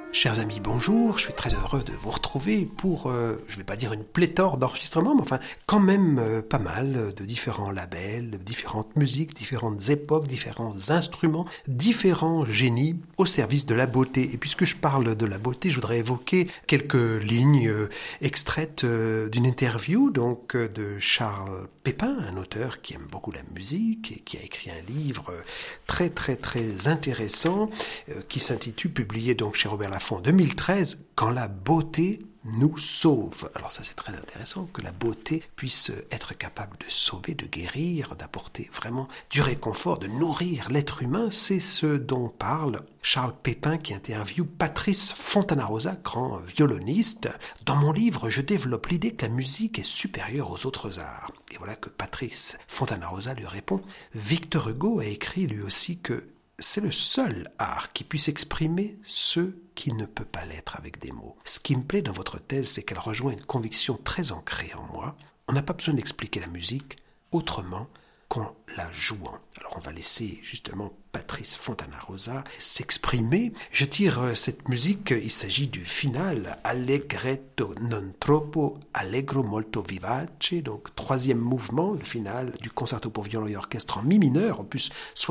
Chers amis, bonjour, je suis très heureux de vous retrouver pour, je ne vais pas dire une pléthore d'enregistrements, mais enfin quand même pas mal de différents labels, de différentes musiques, différentes époques, différents instruments, différents génies au service de la beauté. Et puisque je parle de la beauté, je voudrais évoquer quelques lignes extraites d'une interview donc de Charles Pépin, un auteur qui aime beaucoup la musique et qui a écrit un livre très intéressant qui s'intitule, publié donc chez Robert Laffont en 2013, Quand la beauté nous sauve. Alors ça c'est très intéressant, que la beauté puisse être capable de sauver, de guérir, d'apporter vraiment du réconfort, de nourrir l'être humain. C'est ce dont parle Charles Pépin qui interviewe Patrice Fontanarosa, grand violoniste. Dans mon livre, je développe l'idée que la musique est supérieure aux autres arts. Et voilà que Patrice Fontanarosa lui répond. Victor Hugo a écrit lui aussi que c'est le seul art qui puisse exprimer ce qui ne peut pas l'être avec des mots. Ce qui me plaît dans votre thèse, c'est qu'elle rejoint une conviction très ancrée en moi. On n'a pas besoin d'expliquer la musique autrement qu'en la jouant. Alors on va laisser justement Patrice Fontanarosa s'exprimer. Je tire cette musique, il s'agit du final, Allegretto non troppo, allegro molto vivace, donc troisième mouvement, le final du concerto pour violon et orchestre en mi mineur, opus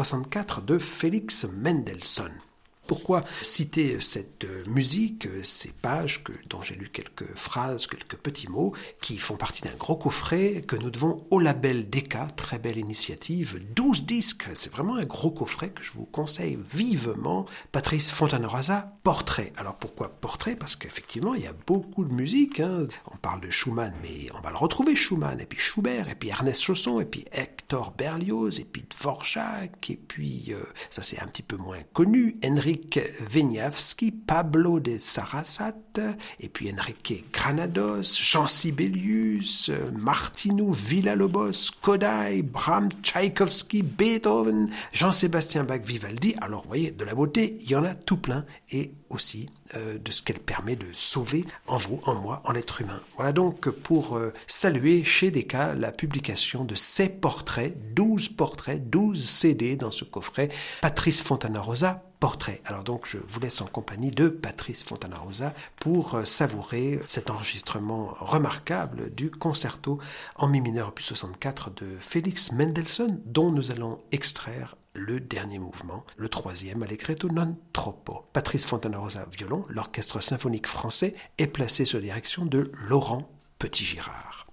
64 de Félix Mendelssohn. Pourquoi citer cette musique, ces pages dont j'ai lu quelques phrases, quelques petits mots, qui font partie d'un gros coffret que nous devons au label Decca, très belle initiative, 12 disques, c'est vraiment un gros coffret que je vous conseille vivement. Patrice Fontanarosa, Portrait. Alors pourquoi Portrait? Parce qu'effectivement il y a beaucoup de musique, hein. On parle de Schumann, mais on va le retrouver Schumann, et puis Schubert, et puis Ernest Chausson, et puis Hector Berlioz, et puis Dvorak, et puis, ça c'est un petit peu moins connu, Henryk Wieniawski, Pablo de Sarasate, et puis Enrique Granados, Jean Sibelius, Martinu Villa-Lobos, Kodály, Brahms, Tchaïkovski, Beethoven, Jean-Sébastien Bach, Vivaldi. Alors vous voyez, de la beauté, il y en a tout plein, et aussi de ce qu'elle permet de sauver en vous, en moi, en l'être humain. Voilà donc pour saluer chez Decca la publication de ces portraits, 12 CD dans ce coffret, Patrice Fontanarosa, Portrait. Alors donc je vous laisse en compagnie de Patrice Fontanarosa pour savourer cet enregistrement remarquable du concerto en mi mineur opus 64 de Félix Mendelssohn, dont nous allons extraire le dernier mouvement, le troisième, Allegretto non troppo. Patrice Fontanarosa, violon, l'orchestre symphonique français est placé sous la direction de Laurent Petit-Girard.